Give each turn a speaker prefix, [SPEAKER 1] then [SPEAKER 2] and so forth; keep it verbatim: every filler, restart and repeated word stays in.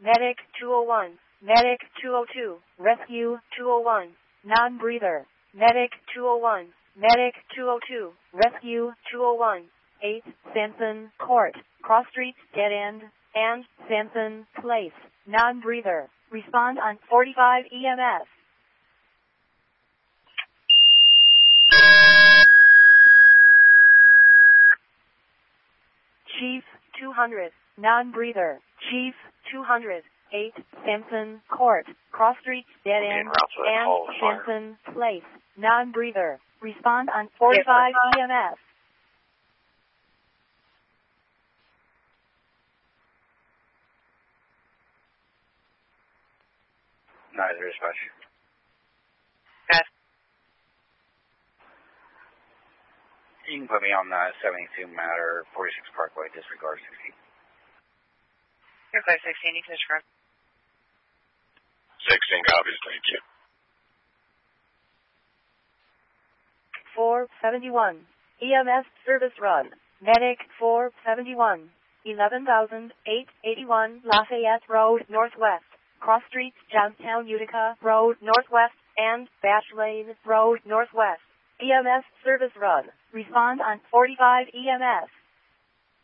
[SPEAKER 1] Medic two oh one. Medic two oh two. Rescue two oh one. Non-breather. Medic two oh one. Medic two oh two. Rescue two oh one. eight. Sanson Court. Cross Street Dead End and Sanson Place. Non-breather. Respond on forty-five E M S. Chief two hundred. Non-breather. Chief two hundred. eight. Sanson Court. Cross Street Dead End and Sanson Place. Non-breather. Respond on forty-five E M S.
[SPEAKER 2] Neither dispatch.
[SPEAKER 3] Yes.
[SPEAKER 2] You can put me on uh, seventy-two Matter, forty-six Parkway, disregard sixteen.
[SPEAKER 3] Airplane sixteen, you can describe.
[SPEAKER 4] sixteen copies, thank you.
[SPEAKER 1] four seventy-one. E M S service run. Medic four seventy-one. eleven thousand eight hundred eighty-one Lafayette Road Northwest. Cross Street, Johnstown, Utica Road Northwest, and Bash Lane Road Northwest. E M S service run. Respond on forty-five E M S.